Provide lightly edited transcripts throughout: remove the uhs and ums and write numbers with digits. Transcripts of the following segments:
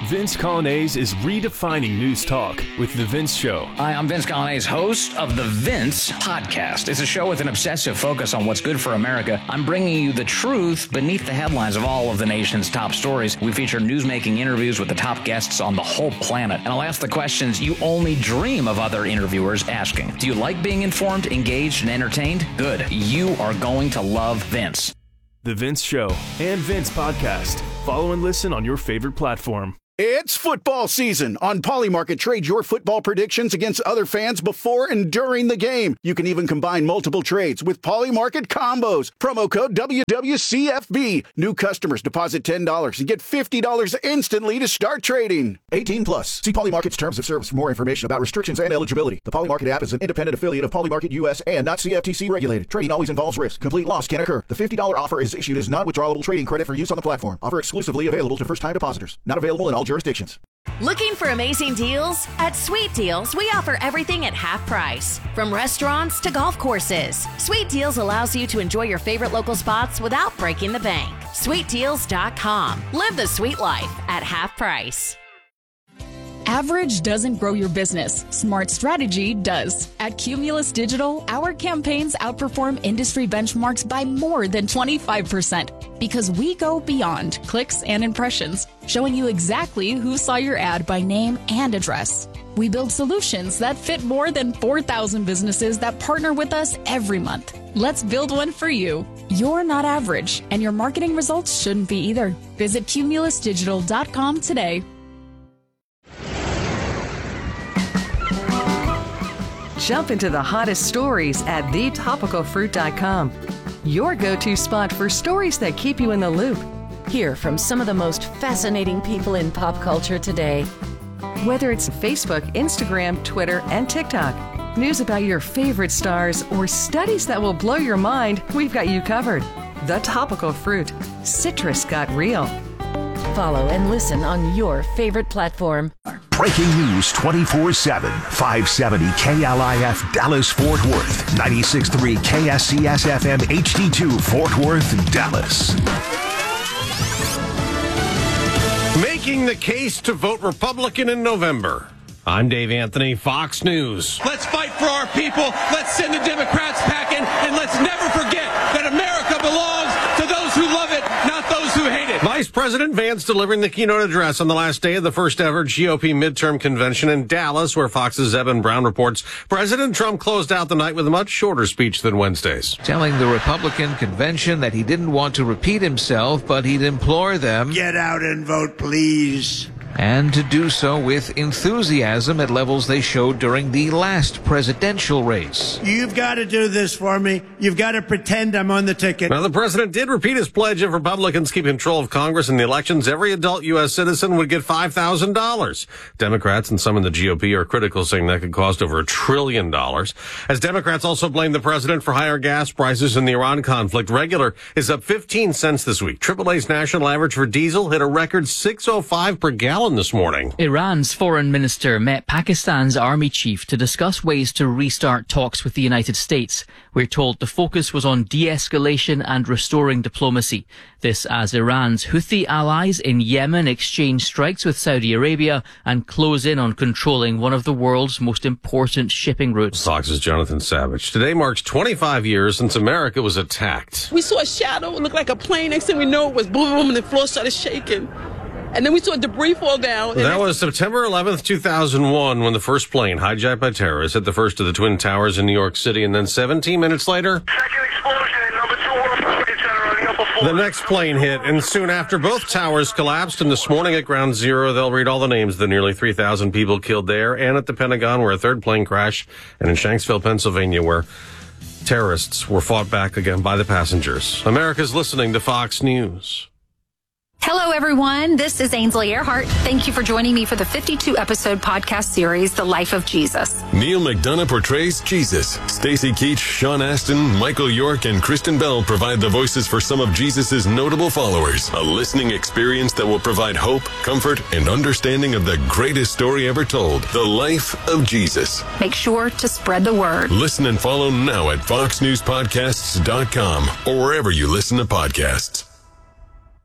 Vince Coglianese is redefining news talk with The Vince Show. Hi, I'm Vince Coglianese, host of The Vince Podcast. It's a show with an obsessive focus on what's good for America. I'm bringing you the truth beneath the headlines of all of the nation's top stories. We feature newsmaking interviews with the top guests on the whole planet. And I'll ask the questions you only dream of other interviewers asking. Do you like being informed, engaged, and entertained? Good. You are going to love Vince. The Vince Show and Vince Podcast. Follow and listen on your favorite platform. It's football season. On Polymarket, trade your football predictions against other fans before and during the game. You can even combine multiple trades with Polymarket combos. Promo code WWCFB. New customers deposit $10 and get $50 instantly to start trading. 18 plus. See Polymarket's terms of service for more information about restrictions and eligibility. The Polymarket app is an independent affiliate of Polymarket US and not CFTC regulated. Trading always involves risk. Complete loss can occur. The $50 offer is issued as non-withdrawable trading credit for use on the platform. Offer exclusively available to first-time depositors. Not available in all jurisdictions. Looking for amazing deals? At Sweet Deals, we offer everything at half price. From restaurants to golf courses. Sweet Deals allows you to enjoy your favorite local spots without breaking the bank. SweetDeals.com. Live the sweet life at half price. Average doesn't grow your business. Smart strategy does. At Cumulus Digital, our campaigns outperform industry benchmarks by more than 25% because we go beyond clicks and impressions, showing you exactly who saw your ad by name and address. We build solutions that fit more than 4,000 businesses that partner with us every month. Let's build one for you. You're not average, and your marketing results shouldn't be either. Visit cumulusdigital.com today. Jump into the hottest stories at thetopicalfruit.com. Your go-to spot for stories that keep you in the loop. Hear from some of the most fascinating people in pop culture today. Whether it's Facebook, Instagram, Twitter, and TikTok, news about your favorite stars, or studies that will blow your mind, we've got you covered. The Topical Fruit. Citrus got real. Follow and listen on your favorite platform. Breaking news 24/7. 570 KLIF Dallas-Fort Worth. 96.3 KSCS-FM HD2 Fort Worth, Dallas. Making the case to vote Republican in November. I'm Dave Anthony, Fox News. Let's fight for our people. Let's send the Democrats packing, and let's never forget that America belongs to those who love it, not those who hate it. Vice President Vance delivering the keynote address on the last day of the first ever GOP midterm convention in Dallas, where Fox's Evan Brown reports President Trump closed out the night with a much shorter speech than Wednesday's. Telling the Republican convention that he didn't want to repeat himself, but he'd implore them, get out and vote, please. And to do so with enthusiasm at levels they showed during the last presidential race. You've got to do this for me. You've got to pretend I'm on the ticket. Now, the president did repeat his pledge if Republicans keep control of Congress in the elections, every adult U.S. citizen would get $5,000. Democrats and some in the GOP are critical, saying that could cost over $1 trillion. As Democrats also blame the president for higher gas prices in the Iran conflict, regular is up 15 cents this week. AAA's national average for diesel hit a record $6.05 per gallon this morning. Iran's foreign minister met Pakistan's army chief to discuss ways to restart talks with the United States. We're told the focus was on de-escalation and restoring diplomacy. This as Iran's Houthi allies in Yemen exchange strikes with Saudi Arabia and close in on controlling one of the world's most important shipping routes. Fox's Jonathan Savage. Today marks 25 years since America was attacked. We saw a shadow, it looked like a plane. Next thing we know, it was boom, and the floor started shaking. And then we saw debris fall down. That was September 11th, 2001, when the first plane, hijacked by terrorists, hit the first of the Twin Towers in New York City. And then 17 minutes later, second explosion in number 2 World Trade Center on the upper floor. The next plane hit, and soon after, both towers collapsed. And this morning at Ground Zero, they'll read all the names of the nearly 3,000 people killed there, and at the Pentagon, where a third plane crashed, and in Shanksville, Pennsylvania, where terrorists were fought back again by the passengers. America's listening to Fox News. Hello, everyone. This is Ainsley Earhart. Thank you for joining me for the 52-episode podcast series, The Life of Jesus. Neil McDonough portrays Jesus. Stacy Keach, Sean Astin, Michael York, and Kristen Bell provide the voices for some of Jesus' notable followers. A listening experience that will provide hope, comfort, and understanding of the greatest story ever told, The Life of Jesus. Make sure to spread the word. Listen and follow now at foxnewspodcasts.com or wherever you listen to podcasts.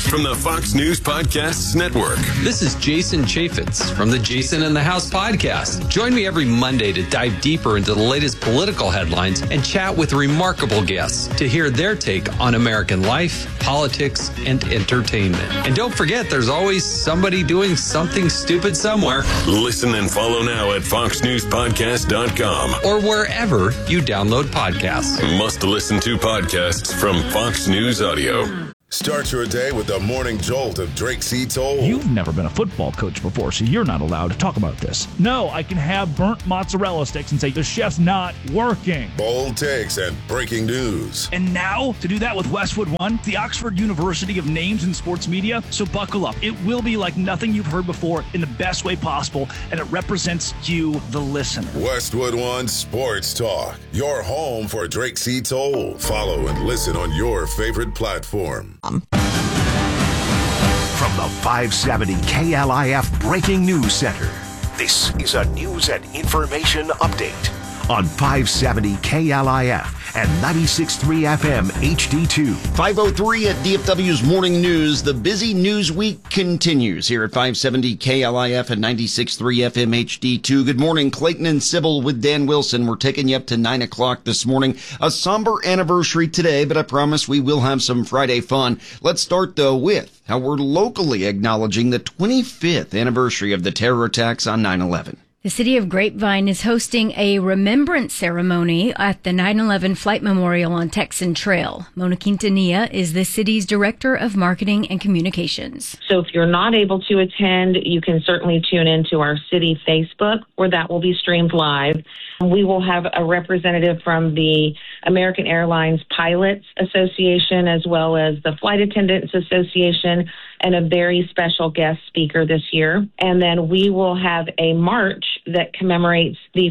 from the Fox News Podcasts Network. This is Jason Chaffetz from the Jason in the House podcast. Join me every Monday to dive deeper into the latest political headlines and chat with remarkable guests to hear their take on American life, politics, and entertainment. And don't forget, there's always somebody doing something stupid somewhere. Listen and follow now at foxnewspodcast.com or wherever you download podcasts. Must listen to podcasts from Fox News Audio. Start your day with the morning jolt of Drake C. Toll. You've never been a football coach before, so you're not allowed to talk about this. No, I can have burnt mozzarella sticks and say the chef's not working. Bold takes and breaking news. And now, to do that with Westwood One, the Oxford University of Names in Sports Media. So buckle up. It will be like nothing you've heard before in the best way possible, and it represents you, the listener. Westwood One Sports Talk, your home for Drake C. Toll. Follow and listen on your favorite platform. From the 570 KLIF Breaking News Center, this is a news and information update on 570 KLIF and 96.3 FM HD2. 5:03 at DFW's Morning News. The busy news week continues here at 570 KLIF and 96.3 FM HD2. Good morning, Clayton and Sybil with Dan Wilson. We're taking you up to 9 o'clock this morning. A somber anniversary today, but I promise we will have some Friday fun. Let's start, though, with how we're locally acknowledging the 25th anniversary of the terror attacks on 9/11. The city of Grapevine is hosting a remembrance ceremony at the 9/11 Flight Memorial on Texan Trail. Mona Quintanilla is the city's director of marketing and communications. So if you're not able to attend, you can certainly tune into our city Facebook, where that will be streamed live. We will have a representative from the American Airlines Pilots Association, as well as the Flight Attendants Association, and a very special guest speaker this year. And then we will have a march that commemorates the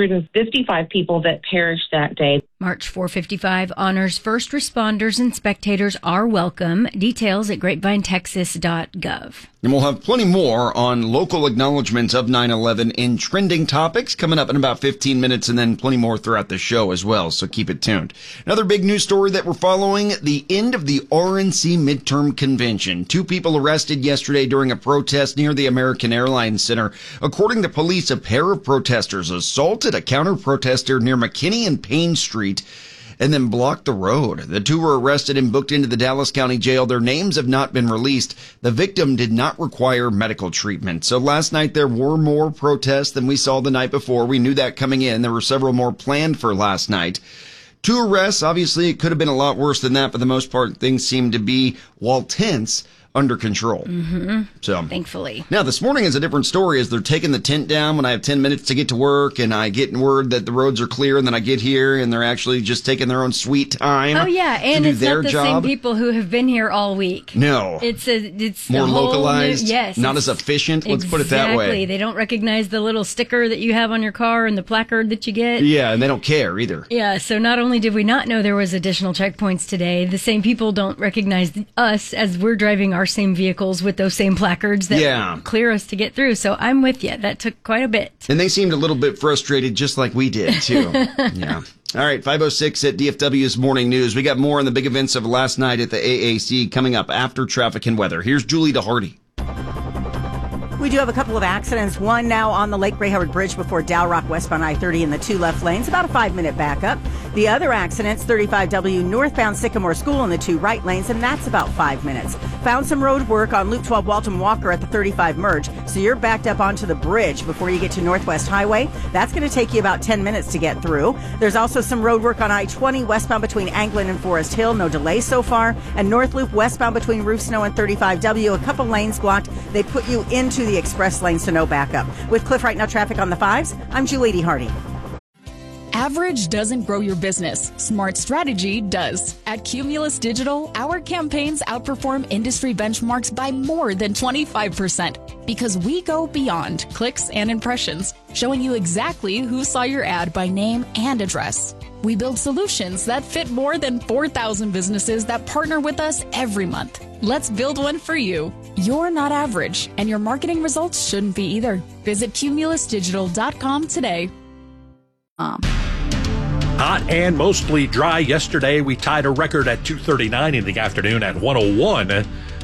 455 people that perished that day. March 455 honors first responders and spectators are welcome. Details at grapevinetexas.gov. And we'll have plenty more on local acknowledgments of 9/11 in trending topics coming up in about 15 minutes, and then plenty more throughout the show as well, so keep it tuned. Another big news story that we're following, the end of the RNC midterm convention. 2 people arrested yesterday during a protest near the American Airlines Center. According to police, a pair of protesters assaulted a counter-protester near McKinney and Payne Street and then blocked the road. The 2 were arrested and booked into the Dallas County Jail. Their names have not been released. The victim did not require medical treatment. So last night there were more protests than we saw the night before. We knew that coming in. There were several more planned for last night. 2 arrests. Obviously, it could have been a lot worse than that. For the most part, things seem to be, while tense, under control. Mm-hmm. So thankfully. Now, this morning is a different story as they're taking the tent down when I have 10 minutes to get to work, and I get word that the roads are clear, and then I get here and they're actually just taking their own sweet time. Oh yeah, and to do it's their not the job. same people who have been here all week. No. It's more a whole localized. yes. Not as efficient. Let's put it that way. Exactly. They don't recognize the little sticker that you have on your car and the placard that you get. Yeah, and they don't care either. Yeah, so not only did we not know there was additional checkpoints today, the same people don't recognize us as we're driving our same vehicles with those same placards that clear us to get through. So I'm with you. That took quite a bit. And they seemed a little bit frustrated, just like we did, too. Yeah. All right, 5:06 at DFW's Morning News. We got more on the big events of last night at the AAC coming up after traffic and weather. Here's Julie DeHardy. We do have a couple of accidents. One now on the Lake Ray Howard Bridge before Dow Rock westbound I-30 in the 2 left lanes, about a 5-minute backup. The other accident's 35W northbound Sycamore School in the 2 right lanes, and that's about 5 minutes. Found some road work on Loop 12 Walton Walker at the 35 merge, so you're backed up onto the bridge before you get to Northwest Highway. That's going to take you about 10 minutes to get through. There's also some road work on I-20 westbound between Anglin and Forest Hill. No delay so far. And North Loop westbound between Roof Snow and 35W. A couple lanes blocked. They put you into the express lane, so no backup. With Cliff Right Now traffic on the 5s, I'm Julie DeHardy. Average doesn't grow your business. Smart strategy does. At Cumulus Digital, our campaigns outperform industry benchmarks by more than 25% because we go beyond clicks and impressions, showing you exactly who saw your ad by name and address. We build solutions that fit more than 4,000 businesses that partner with us every month. Let's build one for you. You're not average, and your marketing results shouldn't be either. Visit cumulusdigital.com today. Hot and mostly dry yesterday. We tied a record at 2:39 in the afternoon at 101.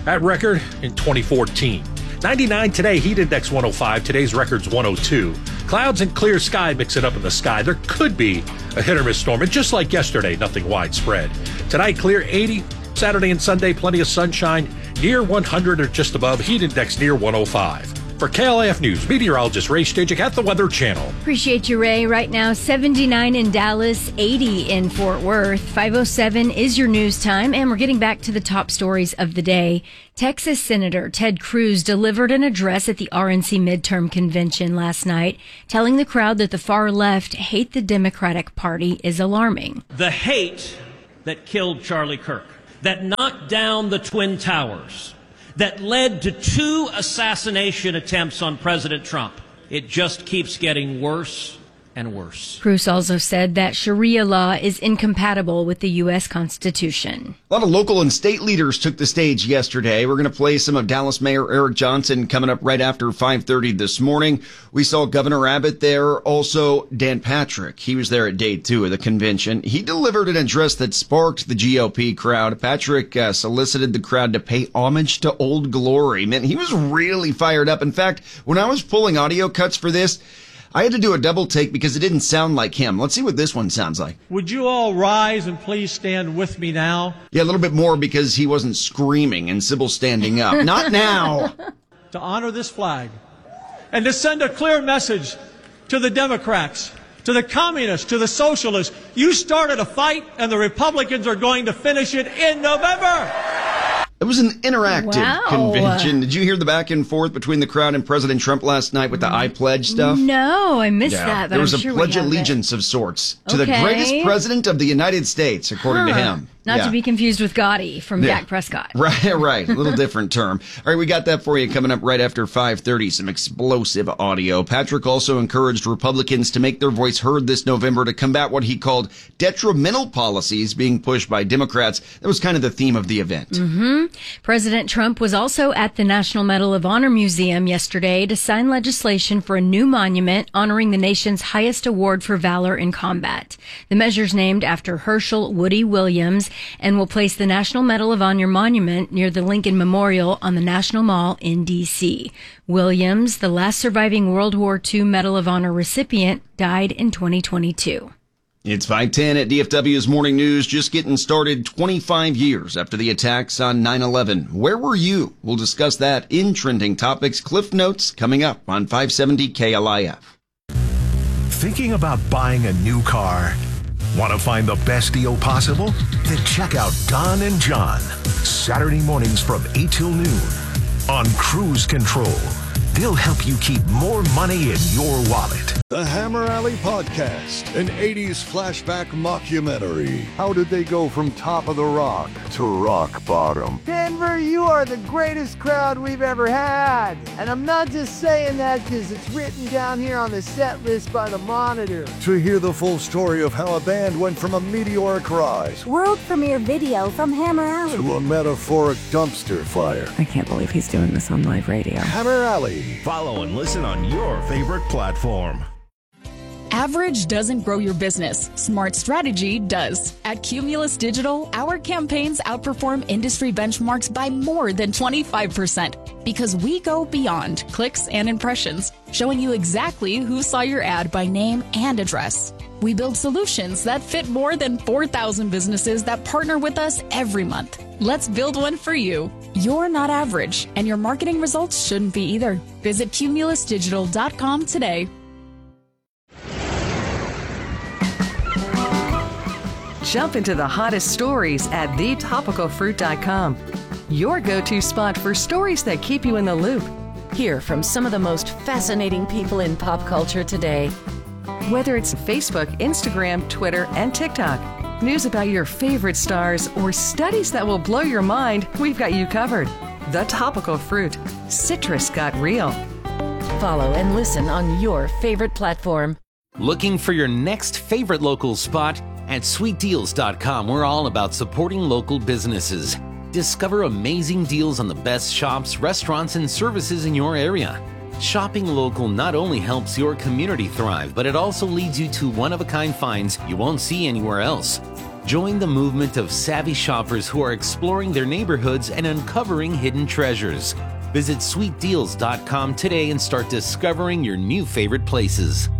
That record in 2014. 99 today, heat index 105. Today's record's 102. Clouds and clear sky mix it up in the sky. There could be a hit or miss storm, and just like yesterday, nothing widespread. Tonight, clear 80. Saturday and Sunday, plenty of sunshine. Near 100 or just above. Heat index near 105. For KLIF News, meteorologist Ray Stajic at the Weather Channel. Appreciate you, Ray. Right now, 79 in Dallas, 80 in Fort Worth. 5:07 is your news time, and we're getting back to the top stories of the day. Texas Senator Ted Cruz delivered an address at the RNC midterm convention last night, telling the crowd that the far left hate the Democratic Party is alarming. The hate that killed Charlie Kirk, that knocked down the Twin Towers, that led to 2 assassination attempts on President Trump. It just keeps getting worse and worse. Cruz also said that Sharia law is incompatible with the U.S. Constitution. A lot of local and state leaders took the stage yesterday. We're going to play some of Dallas Mayor Eric Johnson coming up right after 5:30 this morning. We saw Governor Abbott there, also Dan Patrick. He was there at day 2 of the convention. He delivered an address that sparked the GOP crowd. Patrick solicited the crowd to pay homage to Old Glory. Man, he was really fired up. In fact, when I was pulling audio cuts for this, I had to do a double take because it didn't sound like him. Let's see what this one sounds like. Would you all rise and please stand with me now? Yeah, a little bit more because he wasn't screaming and Sybil standing up. Not now. To honor this flag and to send a clear message to the Democrats, to the communists, to the socialists. You started a fight and the Republicans are going to finish it in November. It was an interactive convention. Did you hear the back and forth between the crowd and President Trump last night with the I Pledge stuff? No, I missed that. But there was I'm a sure pledge allegiance of sorts to the greatest president of the United States, according to him. Not to be confused with Gotti from Dak Prescott. Right. A little different term. All right, we got that for you coming up right after 5:30. Some explosive audio. Patrick also encouraged Republicans to make their voice heard this November to combat what he called detrimental policies being pushed by Democrats. That was kind of the theme of the event. Mm-hmm. President Trump was also at the National Medal of Honor Museum yesterday to sign legislation for a new monument honoring the nation's highest award for valor in combat. The measure's named after Herschel Woody Williams and will place the National Medal of Honor monument near the Lincoln Memorial on the National Mall in D.C. Williams, the last surviving World War II Medal of Honor recipient, died in 2022. It's 5:10 at DFW's Morning News, just getting started 25 years after the attacks on 9/11. Where were you? We'll discuss that in Trending Topics. Cliff Notes coming up on 570 KLIF. Thinking about buying a new car? Want to find the best deal possible? Then check out Don and John, Saturday mornings from 8 till noon on Cruise Control. They'll help you keep more money in your wallet. The Hammer Alley Podcast, an 80s flashback mockumentary. How did they go from top of the rock to rock bottom? Denver, you are the greatest crowd we've ever had. And I'm not just saying that because it's written down here on the set list by the Monitor. To hear the full story of how a band went from a meteoric rise, world premiere video from Hammer Alley, to a metaphoric dumpster fire. I can't believe he's doing this on live radio. Hammer Alley. Follow and listen on your favorite platform. Average doesn't grow your business. Smart strategy does. At Cumulus Digital, our campaigns outperform industry benchmarks by more than 25% because we go beyond clicks and impressions, showing you exactly who saw your ad by name and address. We build solutions that fit more than 4,000 businesses that partner with us every month. Let's build one for you. You're not average, and your marketing results shouldn't be either. Visit cumulusdigital.com today. Jump into the hottest stories at thetopicalfruit.com. Your go-to spot for stories that keep you in the loop. Hear from some of the most fascinating people in pop culture today. Whether it's Facebook, Instagram, Twitter, and TikTok, news about your favorite stars, or studies that will blow your mind, we've got you covered. The Topical Fruit. Citrus got real. Follow and listen on your favorite platform. Looking for your next favorite local spot? At sweetdeals.com, we're all about supporting local businesses. Discover amazing deals on the best shops, restaurants, and services in your area. Shopping local not only helps your community thrive, but it also leads you to one-of-a-kind finds you won't see anywhere else. Join the movement of savvy shoppers who are exploring their neighborhoods and uncovering hidden treasures. Visit sweetdeals.com today and start discovering your new favorite places.